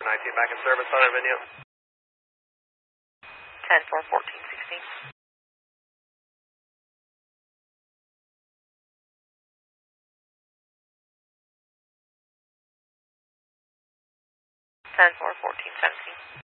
19 back in service on our venue. 10-4-14-16. 10-4-14-17.